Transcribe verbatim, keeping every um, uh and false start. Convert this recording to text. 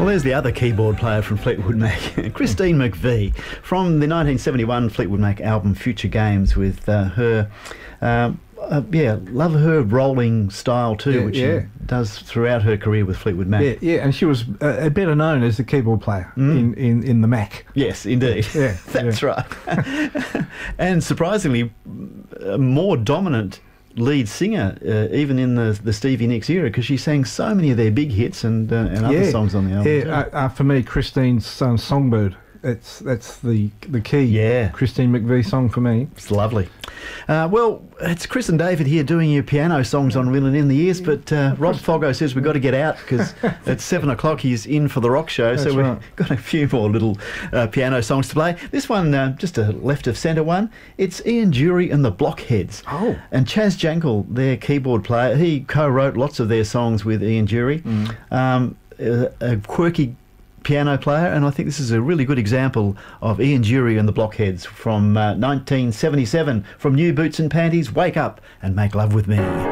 Well, there's the other keyboard player from Fleetwood Mac, Christine McVie, from the nineteen seventy-one Fleetwood Mac album Future Games, with uh, her... Uh, Uh, yeah, love her rolling style too, yeah, which yeah. she does throughout her career with Fleetwood Mac. Yeah, yeah, and she was uh, better known as the keyboard player Mm. in, in, in the Mac. Yes, indeed. Yeah, That's yeah. right. And surprisingly, a more dominant lead singer, uh, even in the the Stevie Nicks era, because she sang so many of their big hits and, uh, and other yeah. songs on the album. Yeah, too. uh, uh, for me, Christine's um, Songbird. That's that's the the key. Yeah. Christine McVie song for me. It's lovely. Uh, well, it's Chris and David here doing your piano songs on Reeling in the Ears, but uh, Rob Foggo says we've got to get out because at seven o'clock he's in for the rock show, That's so we've right. got a few more little uh, piano songs to play. This one, uh, just a left of centre one, it's Ian Dury and the Blockheads. Oh. And Chaz Jankel, their keyboard player, he co-wrote lots of their songs with Ian Dury. Mm. Um, a, a quirky piano player, and I think this is a really good example of Ian Dury and the Blockheads from uh, nineteen seventy-seven, from New Boots and Panties, Wake Up and Make Love With Me.